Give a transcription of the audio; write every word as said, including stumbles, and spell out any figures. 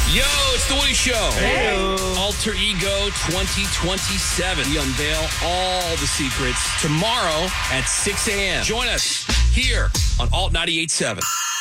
Yo, it's the Woody Show. Hey. Alter Ego twenty twenty-seven. We unveil all the secrets tomorrow at six a.m. Join us here on Alt ninety-eight point seven.